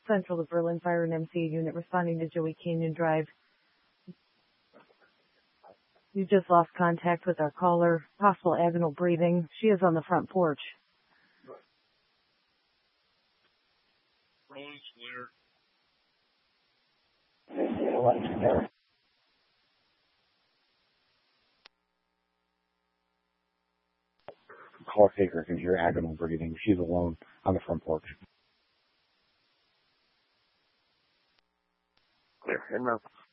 Central of Berlin Fire and MCA unit responding to Joey Canyon Drive. You just lost contact with our caller. Possible agonal breathing. She is on the front porch. Caller taker can hear agonal breathing. She's alone on the front porch. Clear. Inbound.